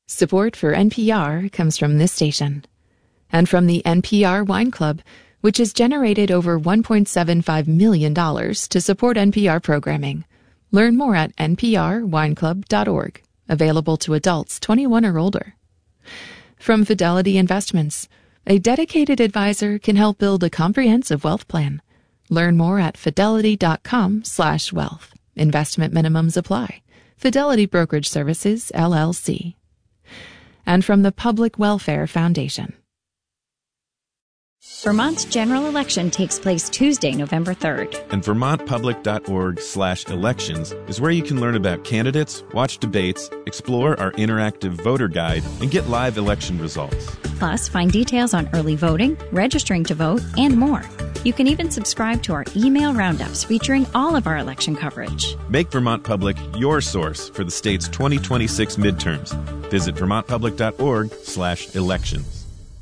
Support for NPR comes from this station and from the NPR Wine Club, which has generated over $1.75 million to support NPR programming. Learn more at nprwineclub.org. Available to adults 21 or older. From Fidelity Investments, a dedicated advisor can help build a comprehensive wealth plan. Learn more at fidelity.com/wealth. Investment minimums apply. Fidelity Brokerage Services, LLC. And from the Public Welfare Foundation. Vermont's general election takes place Tuesday, November 3rd. And vermontpublic.org/elections is where you can learn about candidates, watch debates, explore our interactive voter guide, and get live election results. Plus, find details on early voting, registering to vote, and more. You can even subscribe to our email roundups featuring all of our election coverage. Make Vermont Public your source for the state's 2026 midterms. Visit vermontpublic.org/elections.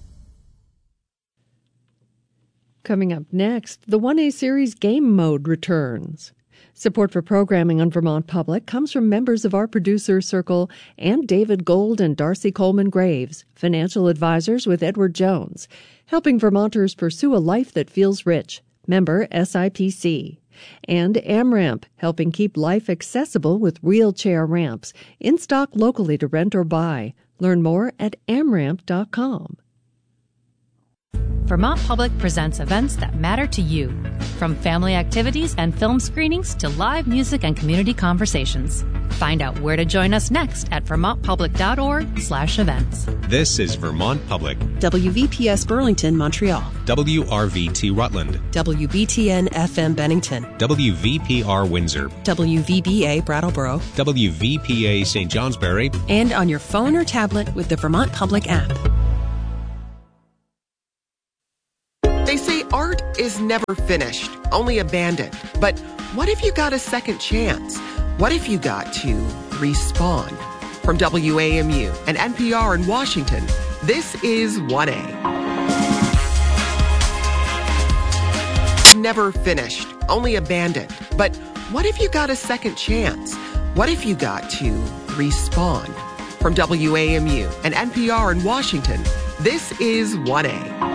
Coming up next, the 1A Series game mode returns. Support for programming on Vermont Public comes from members of our producer circle and David Gold and Darcy Coleman Graves, financial advisors with Edward Jones, helping Vermonters pursue a life that feels rich. Member SIPC. And AmRamp, helping keep life accessible with wheelchair ramps, in stock locally to rent or buy. Learn more at amramp.com. Vermont Public presents events that matter to you, from family activities and film screenings to live music and community conversations. Find out where to join us next at vermontpublic.org/events. This is Vermont Public. WVPS Burlington, Montreal. WRVT Rutland. WBTN FM Bennington. WVPR Windsor. WVBA Brattleboro. WVPA St. Johnsbury. And on your phone or tablet with the Vermont Public app. They say art is never finished, only abandoned. But what if you got a second chance? What if you got to respawn? From WAMU and NPR in Washington, this is 1A. Never finished, only abandoned. But what if you got a second chance? What if you got to respawn? From WAMU and NPR in Washington, this is 1A.